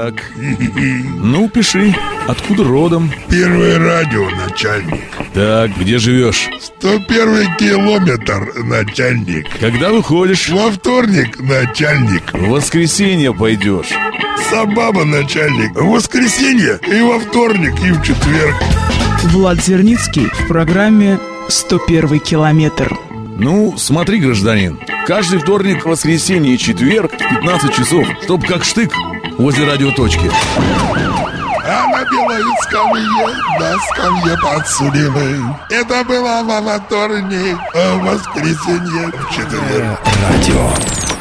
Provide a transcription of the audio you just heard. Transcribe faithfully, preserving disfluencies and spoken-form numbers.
Так. Ну, пиши. Откуда родом? Первое радио, начальник. Так, где живешь? сто первый километр, начальник. Когда выходишь? Во вторник, начальник. В воскресенье пойдешь. Собаба, начальник. В воскресенье и во вторник, и в четверг. Влад Зерницкий в программе «сто первый километр». Ну, смотри, гражданин, каждый вторник, воскресенье и четверг в пятнадцать часов, чтоб как штык возле радиоточки. А на белой скамье, на скамье подсудимых. Это было во вторник, а в воскресенье в четверг. Радио.